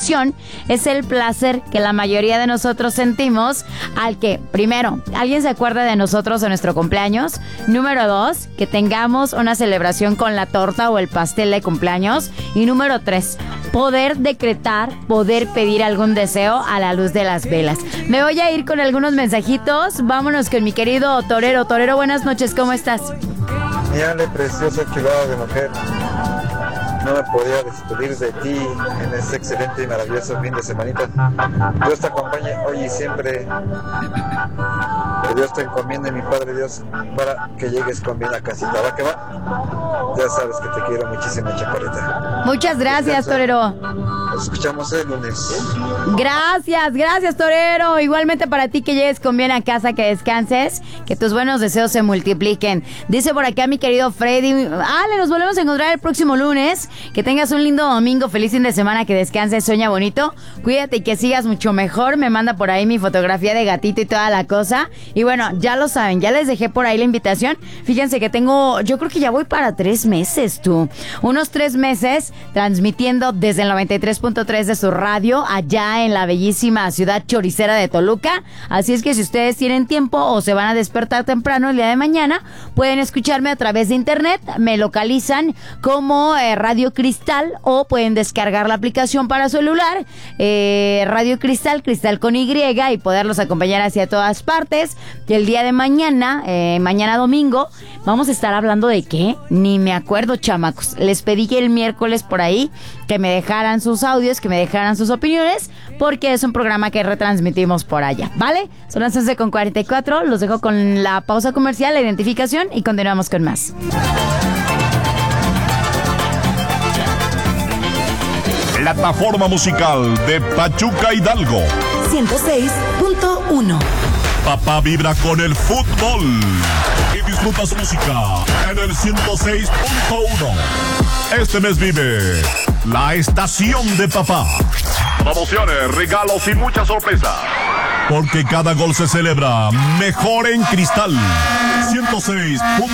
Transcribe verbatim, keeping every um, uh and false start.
emoción es el placer que la mayoría de nosotros sentimos al que, primero, alguien se acuerda de nosotros en nuestro cumpleaños. Número dos, que tengamos una celebración con la torta o el pastel de cumpleaños. Y número tres, poder decretar, poder pedir algún deseo a la luz de las velas. Me voy a ir con algunos mensajitos. Vámonos con mi querido Torero. Torero, buenas noches, ¿cómo estás? Mi Ale, preciosa, chulada de mujer. No me podía despedir de ti en este excelente y maravilloso fin de semanita. Dios te acompañe hoy y siempre. Que Dios te encomiende, mi Padre Dios, para que llegues con bien a casita. ¿Va que va? Ya sabes que te quiero muchísimo, chaparrita. Muchas gracias, Torero. Nos escuchamos el lunes. Gracias, gracias, Torero. Igualmente para ti, que llegues con bien a casa, que descanses, que tus buenos deseos se multipliquen. Dice por acá mi querido Freddy: Ale, nos volvemos a encontrar el próximo lunes. Que tengas un lindo domingo, feliz fin de semana, que descanses, sueña bonito, cuídate y que sigas mucho mejor. Me manda por ahí mi fotografía de gatito y toda la cosa. Y bueno, ya lo saben, ya les dejé por ahí la invitación. Fíjense que tengo, yo creo que ya voy para tres meses, tú. Unos tres meses transmitiendo desde el noventa y tres punto tres de su radio, allá en la bellísima ciudad choricera de Toluca. Así es que si ustedes tienen tiempo o se van a despertar temprano el día de mañana, pueden escucharme a través de internet. Me localizan como eh, Radio Cristal, o pueden descargar la aplicación para su celular, eh, Radio Cristal, Cristal con Y, y poderlos acompañar hacia todas partes. Y el día de mañana, eh, mañana domingo, vamos a estar hablando de qué, ni me acuerdo, chamacos. Les pedí que el miércoles por ahí que me dejaran sus audios, que me dejaran sus opiniones, porque es un programa que retransmitimos por allá, ¿vale? Son las once con cuarenta y cuatro, los dejo con la pausa comercial, la identificación, y continuamos con más. Plataforma musical de Pachuca Hidalgo. ciento seis punto uno. Papá vibra con el fútbol y disfruta su música en el ciento seis punto uno. Este mes vive la estación de papá. Promociones, regalos y muchas sorpresas. Porque cada gol se celebra mejor en Cristal. ciento seis punto